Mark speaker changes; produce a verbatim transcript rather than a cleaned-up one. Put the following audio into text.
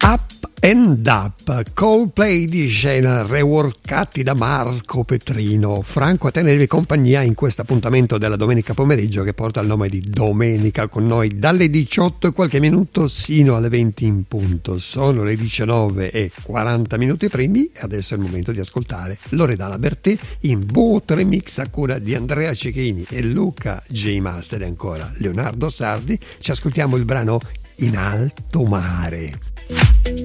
Speaker 1: And Up, Coldplay di scena, reworkati da Marco Petrino. Franco a tenervi compagnia in questo appuntamento della domenica pomeriggio che porta il nome di Domenica con noi dalle diciotto e qualche minuto sino alle venti in punto. Sono le diciannove e quaranta minuti primi e adesso è il momento di ascoltare Loredana Bertè in Boat Remix a cura di Andrea Cecchini e Luca J. Master e ancora Leonardo Sardi. Ci ascoltiamo il brano In Alto Mare.